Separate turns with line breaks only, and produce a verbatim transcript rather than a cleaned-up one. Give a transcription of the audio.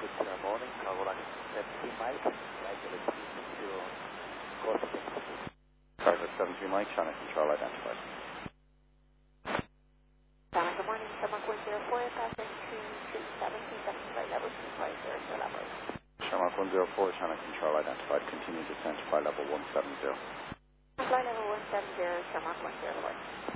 Good uh, morning. Travel at seventeen Mike. Regular speed to course six.
Target seventeen Mike, channel control identified.
Channel, good morning. Someone one zero four, passing two two seven two seven flight level two five zero to level.
Shamrock one zero four, channel control identified. Continue descent to flight level one seven zero.
Flight level one seven zero, Shamrock one zero four.